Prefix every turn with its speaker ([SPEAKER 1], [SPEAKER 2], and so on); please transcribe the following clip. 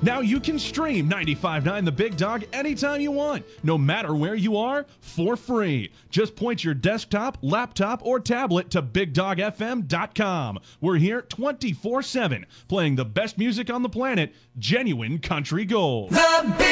[SPEAKER 1] Now you can stream 95.9 The Big Dog anytime you want, no matter where you are, for free. Just point your desktop, laptop, or tablet to BigDogFM.com. We're here 24/7, playing the best music on the planet, genuine country gold.
[SPEAKER 2] The Big